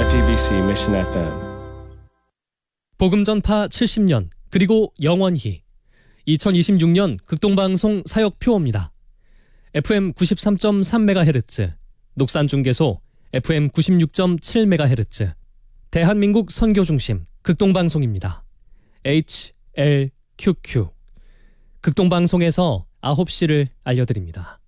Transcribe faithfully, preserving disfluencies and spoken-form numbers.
제이티비씨 Mission 에프엠. 복음 전파 칠십 년 그리고 영원히 이천이십육 년 극동방송 사역표어입니다. 에프엠 구십삼 점 삼 메가헤르츠, 녹산중계소 에프엠 구십육 점 칠 메가헤르츠, 대한민국 선교중심 극동방송입니다. 에이치엘큐큐 극동방송에서 아홉 시를 알려드립니다.